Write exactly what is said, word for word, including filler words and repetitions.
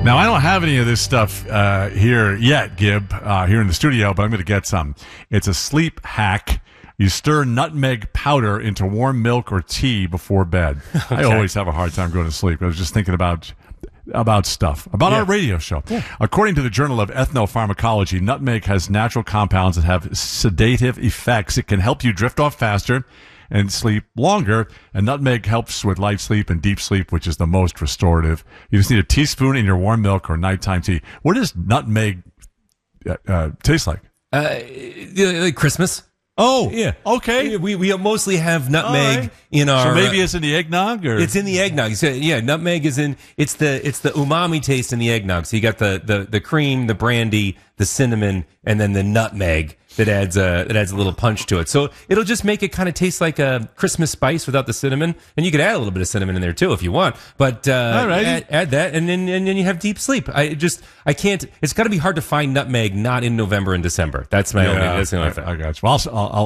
Now, I don't have any of this stuff uh, here yet, Gib, uh, here in the studio, but I'm going to get some. It's a sleep hack. You stir nutmeg powder into warm milk or tea before bed. Okay. I always have a hard time going to sleep. I was just thinking about about stuff, about yeah. our radio show. Yeah. According to the Journal of Ethnopharmacology, nutmeg has natural compounds that have sedative effects. It can help you drift off faster and sleep longer. And nutmeg helps with light sleep and deep sleep, which is the most restorative. You just need a teaspoon in your warm milk or nighttime tea. What does nutmeg uh, uh, taste like? Uh, like Christmas. Oh, yeah. Okay. We we mostly have nutmeg right. in our. So maybe it's in the eggnog, or it's in the eggnog. So, yeah, nutmeg is in. It's the it's the umami taste in the eggnog. So you got the the the cream, the brandy, the cinnamon, and then the nutmeg that adds a that adds a little punch to it. So it'll just make it kind of taste like a Christmas spice without the cinnamon. And you could add a little bit of cinnamon in there too if you want. But uh, All right. add, add that, and then and then you have deep sleep. I just I can't. It's got to be hard to find nutmeg not in November and December. That's my yeah, only. That's the only I, thing. I got you. Well, I'll, I'll